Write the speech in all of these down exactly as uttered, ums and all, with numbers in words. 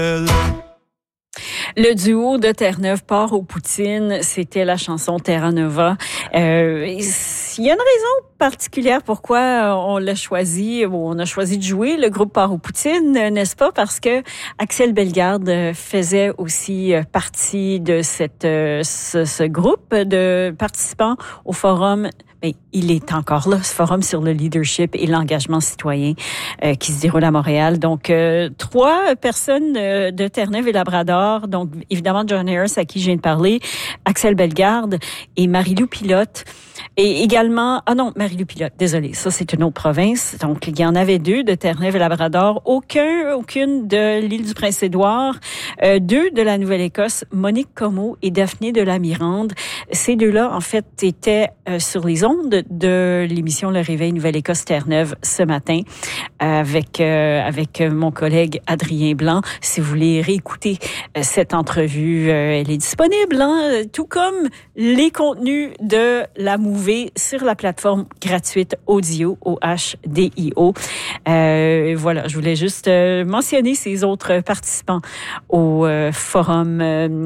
Le duo de Terre-Neuve part aux Poutines, c'était la chanson Terra Nova. Euh, il y a une raison particulière pourquoi on l'a choisi, on a choisi de jouer le groupe part aux Poutines, n'est-ce pas? Parce que Axel Bellegarde faisait aussi partie de cette, ce, ce groupe de participants au forum. Mais il est encore là, ce forum sur le leadership et l'engagement citoyen euh, qui se déroule à Montréal. Donc, euh, trois personnes euh, de Terre-Neuve et Labrador. Donc, évidemment, John Harris, à qui je viens de parler, Axel Bellegarde et Marie-Lou Pilote. Et également, ah non, Marie-Lou Pilote, désolée, ça c'est une autre province. Donc, il y en avait deux de Terre-Neuve et Labrador. Aucun, aucune de l'île du Prince-Édouard. Euh, deux de la Nouvelle-Écosse, Monique Comeau et Daphné de la Mirande. Ces deux-là, en fait, étaient euh, sur les ondes de l'émission Le Réveil Nouvelle-Écosse Terre-Neuve ce matin avec euh, avec mon collègue Adrien Blanc. Si vous voulez réécouter euh, cette entrevue, euh, elle est disponible, hein, tout comme les contenus de la Mouvée sur la plateforme gratuite Audio, O H D I O. Euh, voilà, je voulais juste euh, mentionner ces autres participants au euh, forum euh,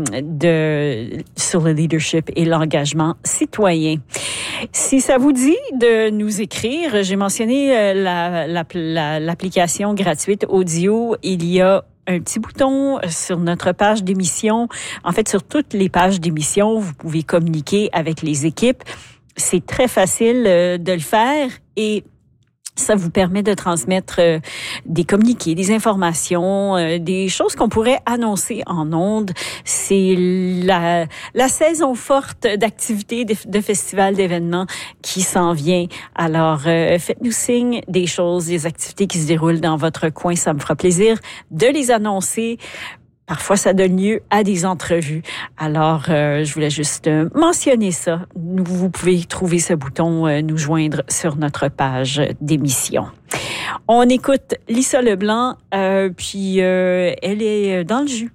de sur le leadership et l'engagement citoyen. Si ça vous dit de nous écrire, j'ai mentionné la, la, la, l'application gratuite Audio. Il y a un petit bouton sur notre page d'émission. En fait, sur toutes les pages d'émission, vous pouvez communiquer avec les équipes. C'est très facile de le faire et ça vous permet de transmettre euh, des communiqués, des informations, euh, des choses qu'on pourrait annoncer en ondes. C'est la, la saison forte d'activités, de, de festivals, d'événements qui s'en vient. Alors, euh, faites-nous signe des choses, des activités qui se déroulent dans votre coin. Ça me fera plaisir de les annoncer. Parfois, ça donne lieu à des entrevues. Alors, euh, je voulais juste euh, mentionner ça. Vous pouvez trouver ce bouton euh, « Nous joindre » sur notre page d'émission. On écoute Lisa Leblanc, euh, puis euh, elle est dans le jus.